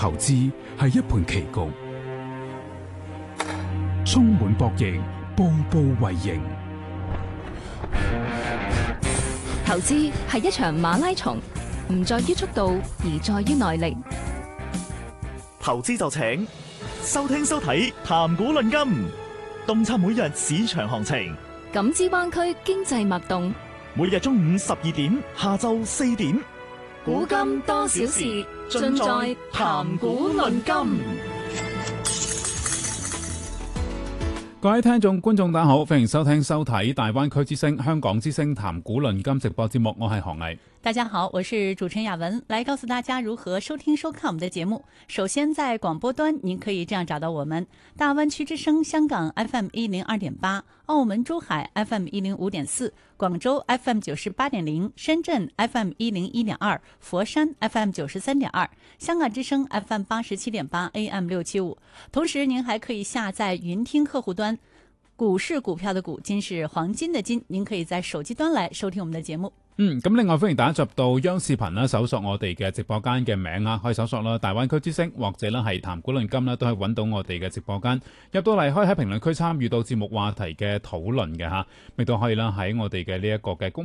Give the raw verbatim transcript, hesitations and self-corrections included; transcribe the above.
投資係一盤棋局，充滿博弈，步步為營。 投資係一場馬拉松，唔在於速度，而在於耐力。 投資就請收聽收睇談股論金，洞察每日市場行情， 感知灣區經濟脈動。 每日中午十二點，下晝四點， 股金多少事，盡在談股論金。 各位聽眾、觀眾大家好，歡迎收聽收睇大灣區之聲、香港之聲談股論金直播節目，我係何毅。 大家好，我是主持人雅文，來告訴大家如何收聽收看我們的節目。首先在廣播端您可以這樣找到我們：大灣區之聲香港 F M 一零二點八，澳門珠海 F M 一零五點四，廣州 F M 九十八點零，深圳 F M 一零一點二，佛山 F M 九十三點二，香港之聲 F M 八十七點八 A M 六七五。同時您還可以下載雲聽客戶端，股市股票的股，金是黃金的金，您可以在手機端來收聽我們的節目。 嗯，咁另外歡迎大家入到央視頻啦，搜索我哋嘅直播間嘅名啊，可以搜索啦大灣區之聲，或者啦係談股論金啦，都可以揾到我哋嘅直播間。入到嚟可以喺評論區參與到節目話題嘅討論嘅吓，亦都可以啦喺我哋嘅呢一個嘅公